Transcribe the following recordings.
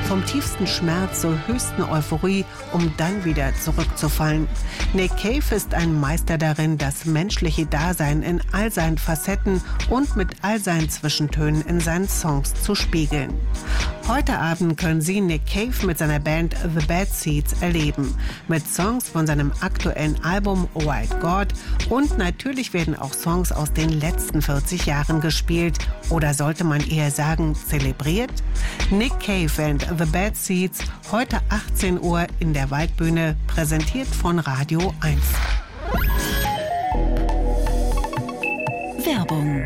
vom tiefsten Schmerz zur höchsten Euphorie, um dann wieder zurückzufallen. Nick Cave ist ein Meister darin, das menschliche Dasein in all seinen Facetten und mit all seinen Zwischentönen in seinen Songs zu spiegeln. Heute Abend können Sie Nick Cave mit seiner Band The Bad Seeds erleben. Mit Songs von seinem aktuellen Album White God und natürlich werden auch Songs aus den letzten 40 Jahren gespielt. Oder sollte man eher sagen, zelebriert? Nick Cave and The Bad Seeds, heute 18 Uhr in der Waldbühne, präsentiert von Radio 1. Werbung.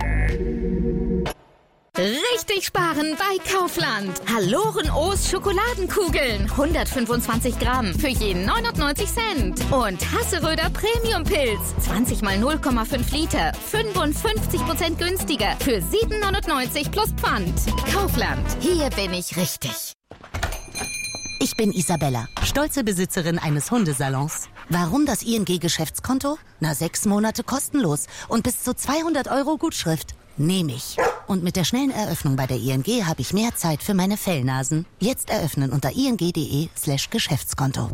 Richtig sparen bei Kaufland. Haloren-O's Schokoladenkugeln. 125 Gramm für jeden 99 Cent. Und Hasseröder Premium-Pilz. 20 mal 0,5 Liter. 55% günstiger. Für 7,99 plus Pfand. Kaufland. Hier bin ich richtig. Ich bin Isabella, stolze Besitzerin eines Hundesalons. Warum das ING-Geschäftskonto? 6 Monate kostenlos und bis zu 200 € Gutschrift. Nehme ich. Und mit der schnellen Eröffnung bei der ING habe ich mehr Zeit für meine Fellnasen. Jetzt eröffnen unter ing.de/Geschäftskonto.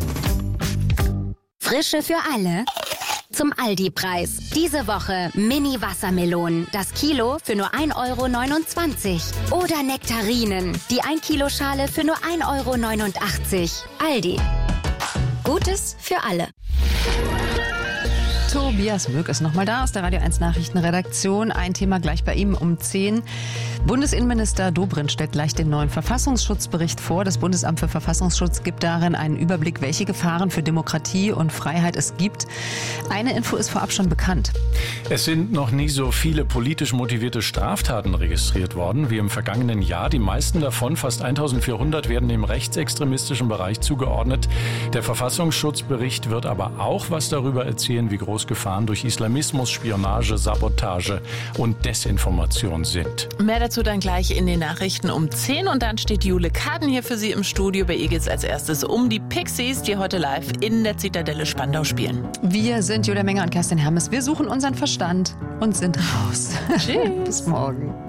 Frische für alle. Zum Aldi-Preis. Diese Woche Mini-Wassermelonen. Das Kilo für nur 1,29 €. Oder Nektarinen. Die 1-Kilo-Schale für nur 1,89 €. Aldi. Gutes für alle. Tobias Mück ist nochmal da aus der Radio 1 Nachrichtenredaktion. Ein Thema gleich bei ihm um 10. Bundesinnenminister Dobrindt stellt gleich den neuen Verfassungsschutzbericht vor. Das Bundesamt für Verfassungsschutz gibt darin einen Überblick, welche Gefahren für Demokratie und Freiheit es gibt. Eine Info ist vorab schon bekannt. Es sind noch nie so viele politisch motivierte Straftaten registriert worden wie im vergangenen Jahr. Die meisten davon, fast 1400, werden dem rechtsextremistischen Bereich zugeordnet. Der Verfassungsschutzbericht wird aber auch was darüber erzählen, wie groß Gefahren durch Islamismus, Spionage, Sabotage und Desinformation sind. Mehr dazu dann gleich in den Nachrichten um 10 und dann steht Jule Kaden hier für Sie im Studio. Bei ihr geht es als erstes um die Pixies, die heute live in der Zitadelle Spandau spielen. Wir sind Julia Menger und Kerstin Hermes. Wir suchen unseren Verstand und sind raus. Tschüss. Bis morgen.